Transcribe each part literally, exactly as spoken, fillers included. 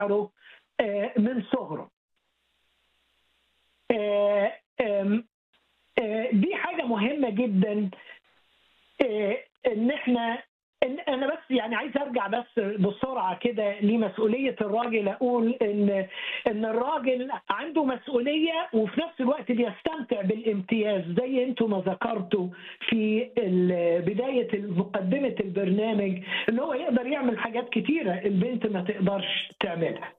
مشاعره آه، من صغره. آه، آم، آه، دي حاجة مهمة جدا. آه، ان احنا إن انا بس يعني عايز ارجع بس بسرعه كده لمسؤوليه الراجل، اقول ان ان الراجل عنده مسؤوليه وفي نفس الوقت بيستمتع بالامتياز زي انتم ما ذكرتوا في ال- بدايه مقدمه البرنامج، ان هو يقدر يعمل حاجات كتيره البنت ما تقدرش تعملها.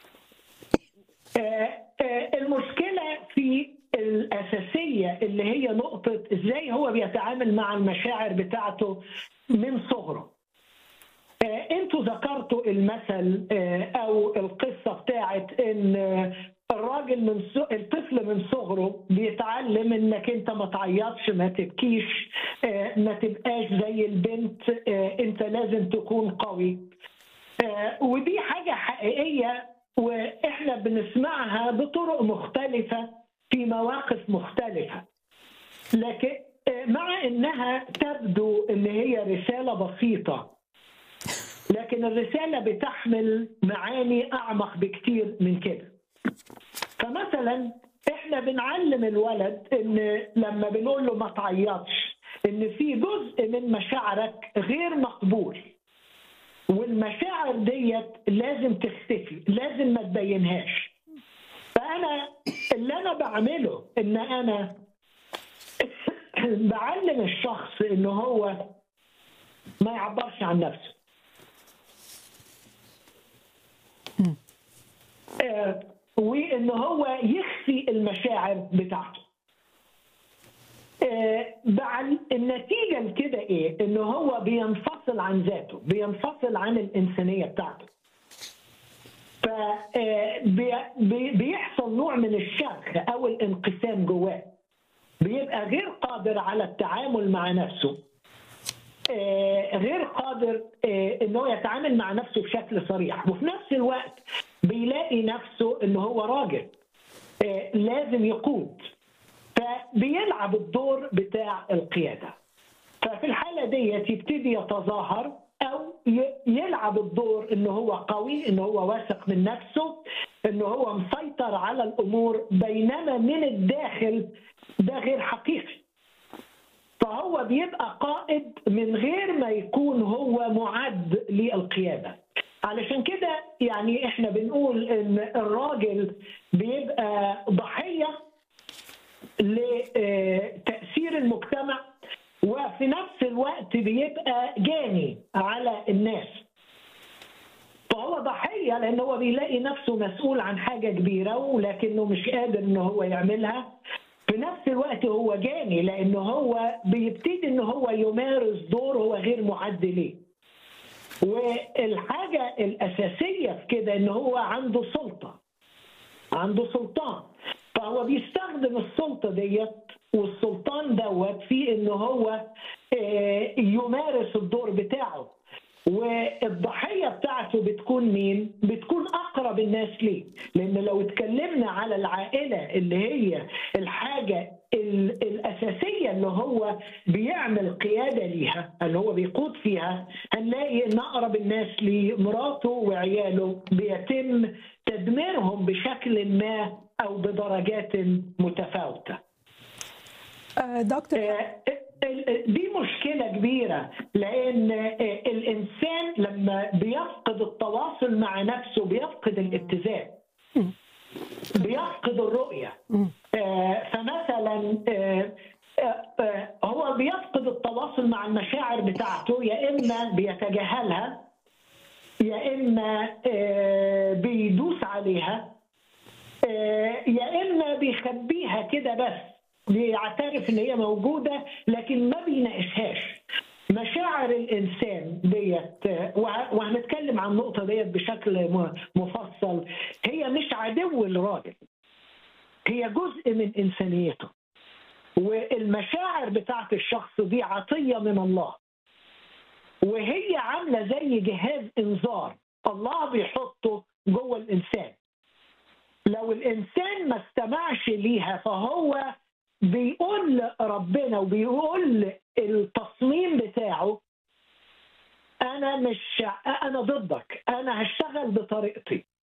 آه، آه، المشكله في الاساسيه اللي هي نقطه ازاي هو بيتعامل مع المشاعر بتاعته من صغره. آه، انتوا ذكرتوا المثل آه، او القصه بتاعت ان آه، الراجل من ص- الطفل من صغره بيتعلم انك انت ما تعيطش، ما تبكيش، آه، ما تبقاش زي البنت، آه، انت لازم تكون قوي. آه، ودي حاجه حقيقيه واحنا بنسمعها بطرق مختلفه في مواقف مختلفه، لكن آه، مع انها تبدو ان هي رساله بسيطه، لكن الرسالة بتحمل معاني أعمق بكتير من كده. فمثلا إحنا بنعلم الولد إن لما بنقول له ما تعيطش إن في جزء من مشاعرك غير مقبول، والمشاعر ديت لازم تختفي، لازم ما تبينهاش. فأنا اللي أنا بعمله إن أنا بعلم الشخص إن هو ما يعبرش عن نفسه. آه، وان هو يخفي المشاعر بتاعته. آه، بعد النتيجه لكده ايه؟ ان هو بينفصل عن ذاته، بينفصل عن الانسانيه بتاعته. فبيحصل نوع من الشرخ او الانقسام جواه، بيبقى غير قادر على التعامل مع نفسه، آه، غير قادر آه، ان هو يتعامل مع نفسه بشكل صريح، وفي نفس الوقت بيلاقي نفسه ان هو راجل آه، لازم يقود، فبيلعب الدور بتاع القياده. ففي الحاله ديت يبتدي يتظاهر او ي- يلعب الدور ان هو قوي، ان هو واثق من نفسه، ان هو مسيطر على الامور، بينما من الداخل ده غير حقيقي. فهو بيبقى قائد من غير ما يكون هو معد للقيادة. علشان كده يعني احنا بنقول ان الراجل بيبقى ضحية لتأثير المجتمع، وفي نفس الوقت بيبقى جاني على الناس. فهو ضحية لأن هو بيلاقي نفسه مسؤول عن حاجة كبيرة ولكنه مش قادر إن هو يعملها. في نفس الوقت هو جاني لأنه هو بيبتدي إن هو يمارس دور هو غير معد ليه. والحاجة الأساسية في كده إن هو عنده سلطة، عنده سلطان، فهو بيستخدم السلطة ديت والسلطان دوت في إن هو آه، يمارس الدور بتاعه. والضحية بتاعته بتكون مين؟ بتكون أقرب الناس ليه، لأن لو اتكلمنا على العائلة اللي هي الحاجة ال- الأساسية اللي هو بيعمل قيادة ليها، اللي هو بيقود فيها، هنلاقي إن أقرب الناس لمراته وعياله بيتم تدميرهم بشكل ما أو بدرجات متفاوتة. آه، دكتور آه، دي مشكلة كبيرة، لأن الإنسان لما بيفقد التواصل مع نفسه بيفقد الاتزان، بيفقد الرؤية. آه، فمثلا آه، آه، هو بيفقد التواصل مع المشاعر بتاعته، يا إما بيتجاهلها يا إما آه، بيدوس عليها، آه، يا إما بيخبيها كده بس، بيعترف ان هي موجوده لكن ما بيناقشهاش. مشاعر الانسان ديت وه- وهنتكلم عن النقطه ديت بشكل م- مفصل، هي مش عدو الراجل، هي جزء من انسانيته. والمشاعر بتاعت الشخص دي عطيه من الله، وهي عامله زي جهاز انذار الله بيحطه جوه الانسان. لو الانسان ما استمعش ليها فهو بيقول ربنا وبيقول التصميم بتاعه انا مش انا ضدك، انا هشتغل بطريقتي.